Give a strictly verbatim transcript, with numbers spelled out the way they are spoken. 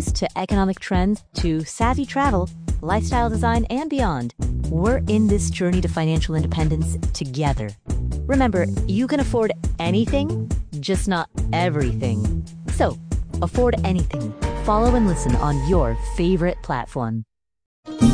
companies to economic trends to savvy travel, lifestyle design, and beyond. We're in this journey to financial independence together. Remember, you can afford anything, just not everything. So, afford anything. Follow and listen on your favorite platform.